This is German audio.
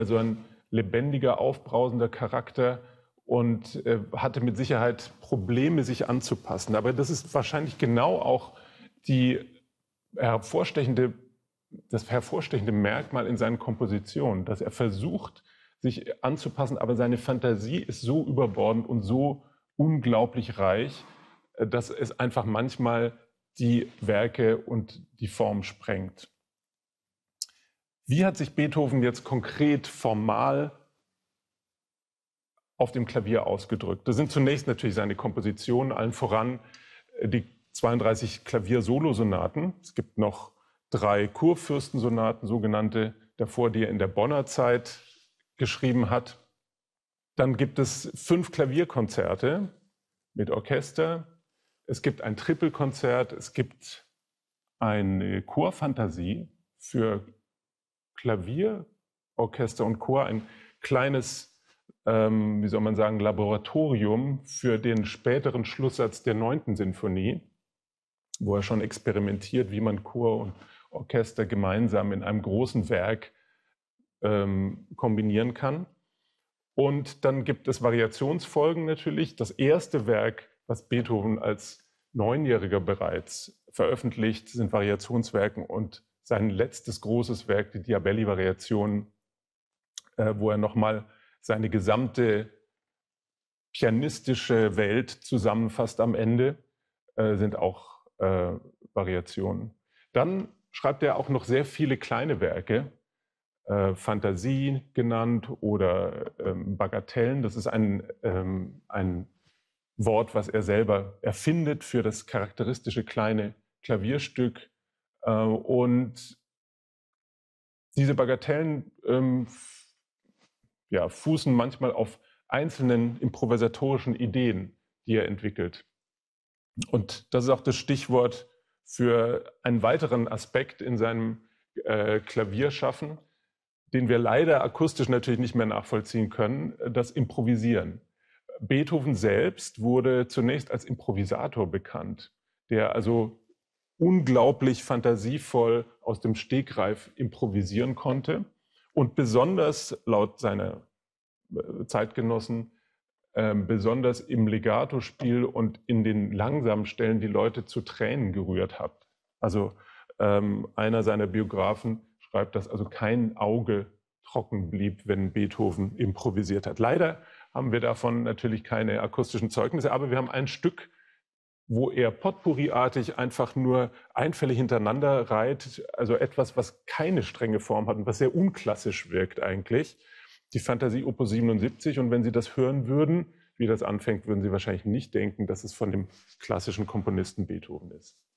also ein lebendiger, aufbrausender Charakter und hatte mit Sicherheit Probleme, sich anzupassen. Aber das ist wahrscheinlich genau auch das hervorstechende Merkmal in seinen Kompositionen, dass er versucht, sich anzupassen, aber seine Fantasie ist so überbordend und so unglaublich reich, dass es einfach manchmal die Werke und die Form sprengt. Wie hat sich Beethoven jetzt konkret formal auf dem Klavier ausgedrückt? Das sind zunächst natürlich seine Kompositionen, allen voran die 32 Klavier-Solosonaten. Es gibt noch 3 Kurfürstensonaten, sogenannte, davor, die er in der Bonner Zeit geschrieben hat. Dann gibt es 5 Klavierkonzerte mit Orchester. Es gibt ein Trippelkonzert. Es gibt eine Chorfantasie für Klavier, Orchester und Chor, ein kleines, wie soll man sagen, Laboratorium für den späteren Schlusssatz der 9. Sinfonie, wo er schon experimentiert, wie man Chor und Orchester gemeinsam in einem großen Werk kombinieren kann. Und dann gibt es Variationsfolgen natürlich. Das erste Werk, was Beethoven als 9-Jähriger bereits veröffentlicht, sind Variationswerken, und sein letztes großes Werk, die Diabelli-Variationen, wo er nochmal seine gesamte pianistische Welt zusammenfasst am Ende, sind auch Variationen. Dann schreibt er auch noch sehr viele kleine Werke, Fantasie genannt oder Bagatellen. Das ist ein Wort, was er selber erfindet für das charakteristische kleine Klavierstück. Und diese Bagatellen fußen manchmal auf einzelnen improvisatorischen Ideen, die er entwickelt. Und das ist auch das Stichwort für einen weiteren Aspekt in seinem Klavierschaffen, den wir leider akustisch natürlich nicht mehr nachvollziehen können, das Improvisieren. Beethoven selbst wurde zunächst als Improvisator bekannt, der also unglaublich fantasievoll aus dem Stegreif improvisieren konnte und besonders laut seiner Zeitgenossen besonders im Legatospiel und in den langsamen Stellen die Leute zu Tränen gerührt hat. Also einer seiner Biografen schreibt, dass also kein Auge trocken blieb, wenn Beethoven improvisiert hat. Leider haben wir davon natürlich keine akustischen Zeugnisse, aber wir haben ein Stück, wo er potpourriartig einfach nur Einfälle hintereinander reiht, also etwas, was keine strenge Form hat und was sehr unklassisch wirkt eigentlich. Die Fantasie Opus 77, und wenn Sie das hören würden, wie das anfängt, würden Sie wahrscheinlich nicht denken, dass es von dem klassischen Komponisten Beethoven ist.